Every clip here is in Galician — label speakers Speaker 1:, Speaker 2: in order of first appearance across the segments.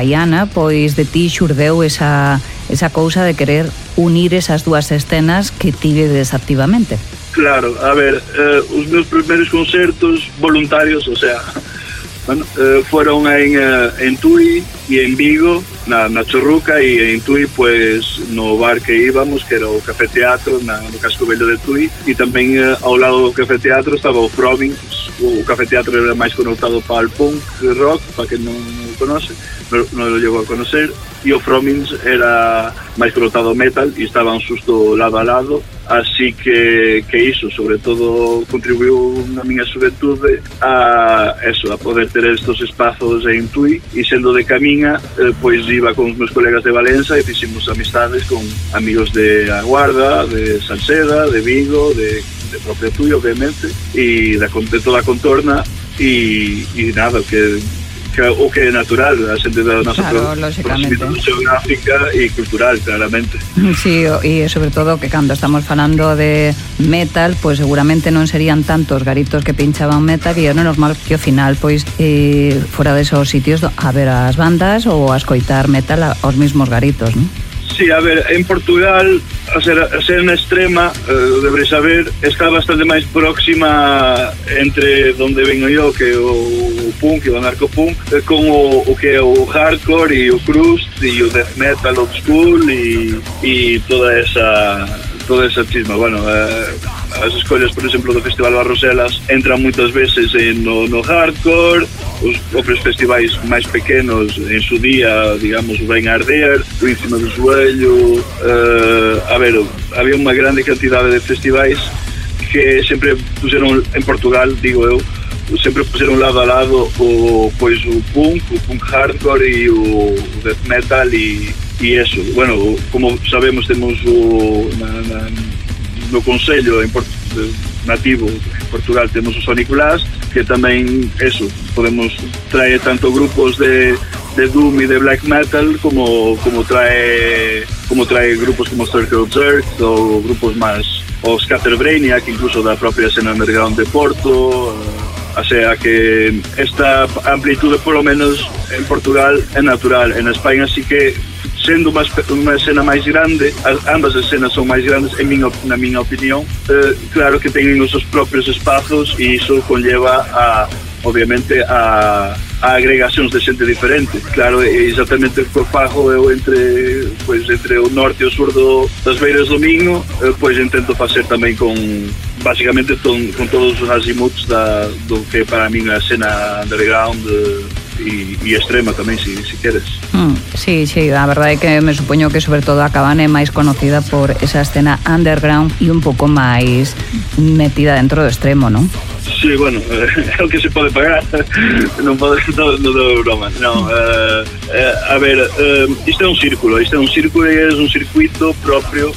Speaker 1: Baiana, pois de ti xurdeu esa cousa de querer unir esas dúas escenas que tivedes activamente.
Speaker 2: Claro, a ver, os meus primeiros concertos voluntarios, o sea, bueno, fueron en Tui e en Vigo, na Chorruca, e en Tui, pues, no bar que íbamos, que era o Café Teatro, no Casco Velho de Tui, e tamén ao lado do Café Teatro estaba o Fromins. O Café Teatro era máis connotado para o punk rock, para que non o conoce, non lo llegou a conocer, e o Fromins era máis connotado metal, e estaban xusto lado a lado, así que iso, sobre todo, contribuiu na miña xuventude a poder ter estos espazos en Tui, e sendo de Camiña, pois iba con os meus colegas de Valença e fixemos amistades con amigos de A Guarda, de Salceda, de Vigo, de propia Tui, obviamente, e de toda a contorna, e nada, o que é natural, a xente da nosa proximidade geográfica e cultural, claramente.
Speaker 1: Sí, e sobre todo que cando estamos falando de metal, pois seguramente non serían tantos garitos que pinchaban metal, e é normal que ao final, pois, fora desos sitios a ver as bandas ou a escoitar metal aos mismos garitos, non?
Speaker 2: Sí, a ver, en Portugal a ser na extrema, deberéis saber, está bastante máis próxima entre donde vengo yo, que o punk e o anarcopunk, con o que é o hardcore e o crust e o death metal old school e toda esa chisma. Bueno, as escollas, por exemplo, do Festival Barroselas entran moitas veces no hardcore, os propios festivais máis pequenos en su día, digamos, o Brain Ardear, o Encima do Suello, a ver, había unha grande cantidade de festivais que sempre puseron en Portugal, digo eu, sempre puseron lado a lado o punk hardcore e o death metal e eso. Bueno, como sabemos, temos no Consello nativo en Portugal temos o Sonic Blast, que tamén eso, podemos traer tanto grupos de doom e de black metal como trae grupos como Circle Jerk ou grupos máis, o Scatterbrainiac, incluso da propia escena underground de Porto. O sea que esta amplitude, por lo menos en Portugal, é natural. En España sí que, sendo unha escena máis grande, ambas as escenas son máis grandes, na miña opinión, claro que teñen os seus propios espazos, e iso conlleva obviamente a agregacións de xente diferente. Claro, exactamente o que fago eu entre o norte e o sur das Beiras do Miño, pois intento facer tamén basicamente con todos os azimuts do que para min a escena underground e extrema tamén, si queres.
Speaker 1: Sí, a verdade é que me supoño que sobre todo a Cabana é máis conocida por esa escena underground e un pouco máis metida dentro do extremo, non?
Speaker 2: Sí, bueno, é o que se pode pagar. Non do broma. Non, a ver, isto é un círculo e é un circuito propio,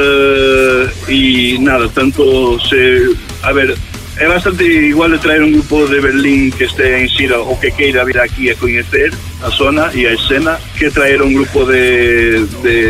Speaker 2: e nada, tanto a ver, é bastante igual de traer un grupo de Berlín que este en Sira ou que queira vir aquí a coñecer a zona e a escena, que traer un grupo de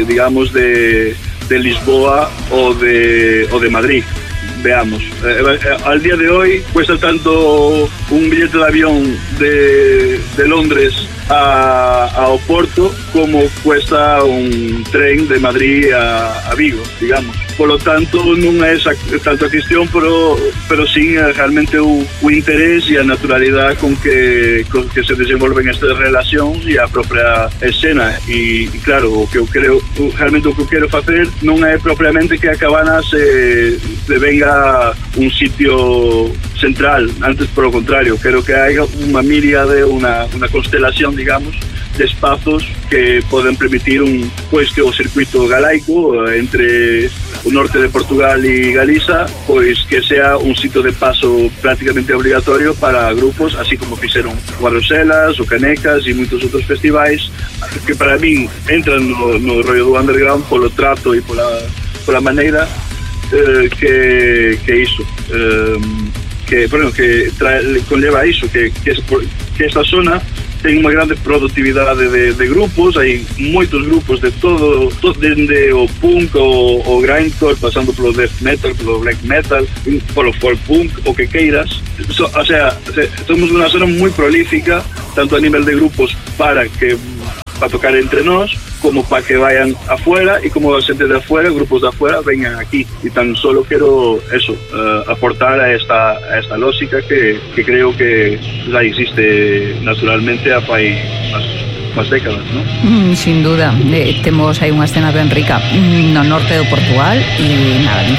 Speaker 2: Lisboa ou de Madrid. Veamos, al día de hoy cuesta tanto un billete de avión de Londres a Oporto como cuesta un tren de Madrid a Vigo, digamos. Por lo tanto, non é tanto a cuestión, pero sí realmente o interés e a naturalidade con que se desenvolven estas relacións e a propia escena. E claro, o que eu creo, realmente o que eu quero facer non é propiamente que a Cabana se venga un sitio central, antes por o contrario, quero que haya unha míriade, unha constelación, digamos, de espazos que poden permitir que o circuito galaico entre o norte de Portugal e Galiza, pois que sea un sitio de paso prácticamente obligatorio para grupos, así como fixeron Guarroselas, o Canecas e moitos outros festivais que para min entran no rollo do underground polo trato e pola maneira que iso que conlleva iso, que esta zona ten unha grande productividade de grupos, hai moitos grupos de todo dende o punk, o grindcore, pasando polo death metal, polo black metal, polo folk punk, o que queiras. O sea, somos unha zona moi prolífica, tanto a nivel de grupos para que para tocar entre nós, como para que vayan afuera y como la gente de afuera, grupos de afuera, vengan aquí. Y tan solo quiero eso, aportar a esta lógica que creo que ya existe naturalmente a país más décadas, ¿no?
Speaker 1: Sin duda, temos aí unha escena ben rica no norte do Portugal e nada,